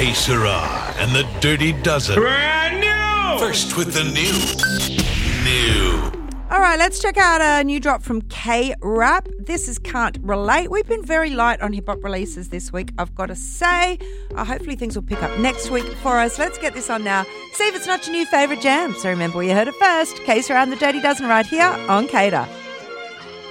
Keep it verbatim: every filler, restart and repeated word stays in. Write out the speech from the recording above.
Que Sera and the Dirty Dozen. Brand new! First with the new. New. All right, let's check out a new drop from K-Rap. This is Can't Relate. We've been very light on hip-hop releases this week, I've got to say. Uh, hopefully things will pick up next week for us. Let's get this on now. See if it's not your new favourite jam. So remember where you heard it first. Que Sera and the Dirty Dozen right here on Cater.